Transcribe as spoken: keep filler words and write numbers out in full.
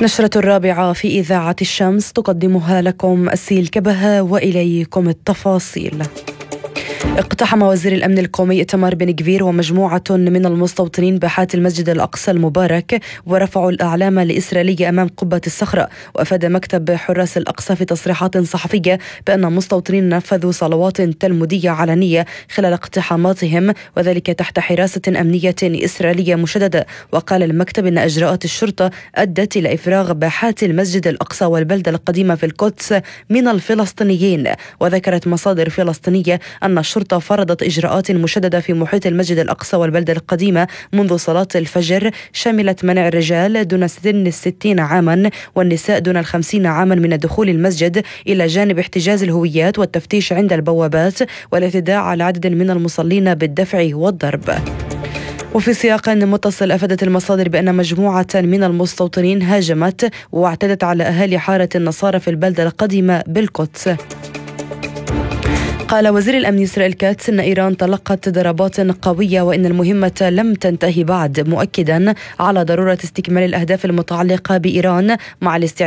نشرة الرابعة في إذاعة الشمس تقدمها لكم أسيل كبهة وإليكم التفاصيل. اقتحم وزير الأمن القومي إتمار بن كفير ومجموعة من المستوطنين باحات المسجد الأقصى المبارك ورفعوا الأعلام الإسرائيلية أمام قبة الصخرة. وأفاد مكتب حراس الأقصى في تصريحات صحفية بأن مستوطنين نفذوا صلوات تلمودية علنية خلال اقتحاماتهم، وذلك تحت حراسة أمنية إسرائيلية مشددة. وقال المكتب أن إجراءات الشرطة أدت إلى إفراغ باحات المسجد الأقصى والبلدة القديمة في القدس من الفلسطينيين. وذكرت مصادر فلسطينية أن الشرطة فرضت إجراءات مشددة في محيط المسجد الأقصى والبلدة القديمة منذ صلاة الفجر، شملت منع الرجال دون سن الستين عاما والنساء دون الخمسين عاما من الدخول المسجد، إلى جانب احتجاز الهويات والتفتيش عند البوابات والاعتداء على عدد من المصلين بالدفع والضرب. وفي سياق متصل، أفادت المصادر بأن مجموعة من المستوطنين هاجمت واعتدت على أهالي حارة النصارى في البلدة القديمة بالقدس. قال وزير الأمن إسرائيل كاتس أن إيران تلقت ضربات قوية وأن المهمة لم تنتهي بعد، مؤكدا على ضرورة استكمال الأهداف المتعلقة بإيران مع الاستعداد